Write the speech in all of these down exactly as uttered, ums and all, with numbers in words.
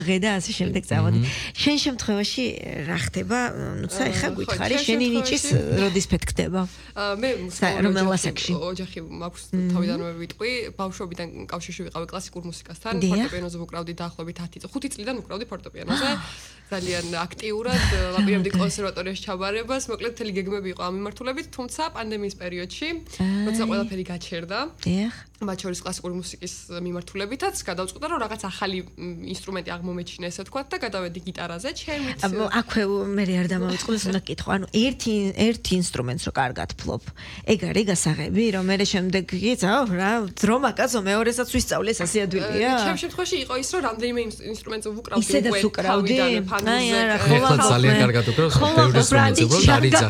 ღედა ასე შემდეგ წავოდი. შენ შემთხვევაში რა ხდება? ნუცა ეხა გითხარი, შენი ნიჭის როდის ფეთქდება? მე რომელ ასაკში? ოჯახი მაქვს თავიდანვე ვიტყვი, ბავშვობიდან კავშირში ვიყავი კლასიკურ მუსიკასთან, ფორტეპიანოზე ვუკრავდი დაახლოებით ათი წელი, ხუთი წლიდან ვუკრავდი ფორტეპიანოზე. ძალიან აქტიურად ვაპირებდი კონსერვატორიაში ჩაბარებას, მოკლედ მთელი გეგმები იყო ამ მიმართულებით, თუმცა პანდემიის პერიოდში, როცა ყველაფერი გაჩერდა, მათ შორის კლასიკური მუსიკის მიმართულებითაც გადავწყვიტა, რომ რაღაც ახალი ინსტრუმენტი აღმომეჩინა, ესე ვთქვათ, და გადავედი გიტარაზე, ჩემით. აქვე მე არ დამავიწყდეს, უნდა გკითხო, ანუ ერთი ერთი ინსტრუმენტს რო კარგად ფლობ. ეგ არის გასაღები, რომ მე შემდეგ გიწა, რა, დრომა კაცო მეორესაც ვისწავლეს, ასე ადვილია. ჩემ შემთხვევაში იყო ის, რომ რამდენიმე ინსტრუმენტს ვუკრავდი უკვე. ისედაც უკრავდი. აი არა, ხო, ძალიან კარგად უკრავს, ბევრი ინსტრუმენტი უბრალოდ არიძა.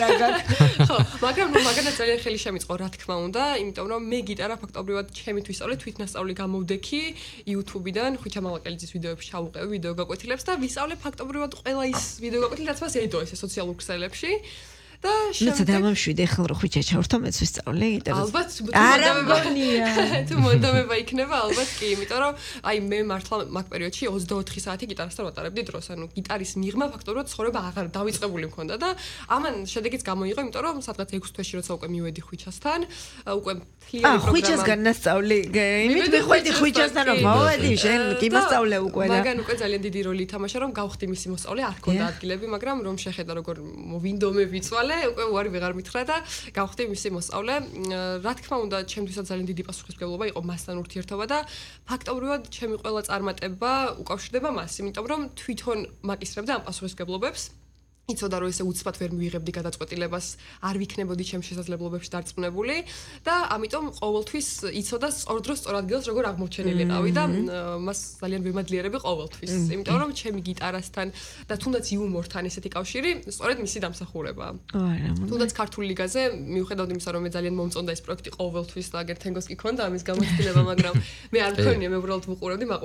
ხო, მაგრამ ნუ მაგალითად ძალიან ხელი შემიწყო, რა თქმა უნდა, იმიტომ რომ მე გიტარა ფაქტობრივად ჩემით ვისწავლე, თვითნასწავლი გამოვდექი YouTube-დან, ხვიჩა მალაკელიძის ვიდეოებში ჩავუყევი ვიდეო გაკვეთილებს და ვისწავლე ფაქტობრივად ყველა ის ვიდეო გაკვეთილი, რაც მას ედო ესე სოციალურ ქსელებში. და შემდეგ მე დამამშვიდე ხელ რო ხვიჩა ჩავრთო მეც ვისწავლე გიტარაზე. ალბათ არა მგონია. თუ მონდომება იქნება, ალბათ კი, იმიტომ რომ აი მე მართლა მაგ პერიოდში ოცდაოთხი საათი გიტარასთან ვატარებდი დროს, ანუ გიტარის მიღმა ფაქტობრივად ცხოვრება აღარ დავიწყებული მქონდა და ამან შედეგიც გამოიღო, იმიტომ რომ სადღაც ექვსი თვეში როცა უკვე მივედი ხვიჩასთან, უკვე მთლიანი პროგრამა. აა ხვიჩას განასწავლი, იმით მიხვედი ხვიჩასთან რომ მოვედი, შენ კი მასწავლე უკვე და. მაგან უკვე ძალიან დიდი როლი ითამაშა, რომ გავხდი მისი მოსწავლე, არ ქონდა ადგილები, მაგრამ რომ შეხედა როგორ მოვინდომე ვიცვალე უკვე უარი ვეღარ მითხრა და გავხდი მისი მოსწავლე. რა თქმა უნდა, ჩემთვისაც ძალიან დიდი პასუხისმგებლობა იყო მასთან ურთიერთობა და ფაქტობრივად ჩემი ყველა წარმატება უკავშირდება მას, იმიტომ რომ თვითონ მაკისრებდა ამ პასუხისმგებლობებს. იცოდა რომ ესე უცბად ვერ მივიღებდი გადაწყვეტილებას, არ ვიქნებოდი ჩემს შესაძლებლობებში დარწმუნებული და ამიტომ ყოველთვის იცოდა სწორ დროს სწორ ადგილას როგორ აღმოჩენილიყავი და მას ძალიან ვემადლიერები ყოველთვის. იმიტომ რომ ჩემი გიტარასთან და თუნდაც იუმორთან ესეთი კავშირი სწორედ მისი დამსახურებაა. თუნდაც ქართული ლიგაზე მიუხედავად იმისა რომ მე ძალიან მომწონდა ეს პროექტი ყოველთვის და აგერ თენგოს კი ქონდა ამის გამოცდილება, მაგრამ მე არ მქონია, მე უბრალოდ ვუყურებდი